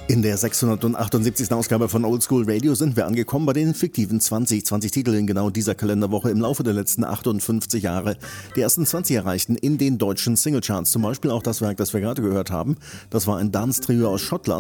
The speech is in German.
In der 678. Ausgabe von Oldschool Radio sind wir angekommen bei den fiktiven 20 Titel in genau dieser Kalenderwoche im Laufe der letzten 58 Jahre. Die ersten 20 erreichten in den deutschen Singlecharts, zum Beispiel auch das Werk, das wir gerade gehört haben. Das war ein Dance-Trio aus Schottland.